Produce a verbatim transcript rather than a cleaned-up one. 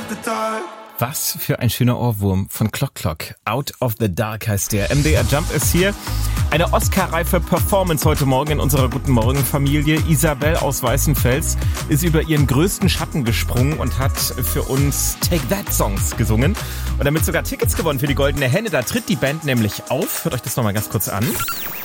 Was für ein schöner Ohrwurm von Clock Clock. Out of the Dark heißt der. M D R Jump ist hier. Eine Oscar-reife Performance heute Morgen in unserer Guten Morgen-Familie. Isabel aus Weißenfels ist über ihren größten Schatten gesprungen und hat für uns Take That Songs gesungen. Und damit sogar Tickets gewonnen für die Goldene Henne. Da tritt die Band nämlich auf. Hört euch das nochmal ganz kurz an.